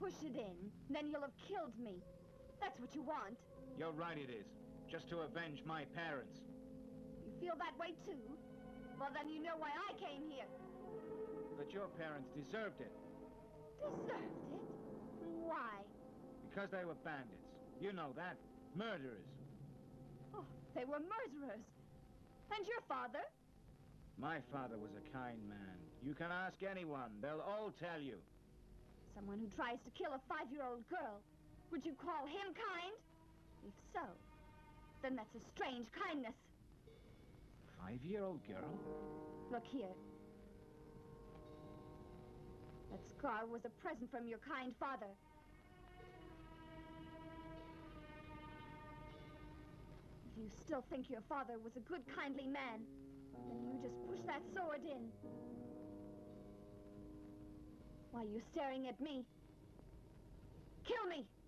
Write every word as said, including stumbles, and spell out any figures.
push it in, then you'll have killed me. That's what you want. You're right, it is. Just to avenge my parents. You feel that way, too? Well, then you know why I came here. But your parents deserved it. Deserved it? Why? Because they were bandits. You know that. Murderers. Oh, they were murderers. And your father? My father was a kind man. You can ask anyone. They'll all tell you. Someone who tries to kill a five-year-old girl. Would you call him kind? If so, then that's a strange kindness. Five-year-old girl? Look here. That scar was a present from your kind father. If you still think your father was a good, kindly man, then you just push that sword in. Why are you staring at me? Kill me!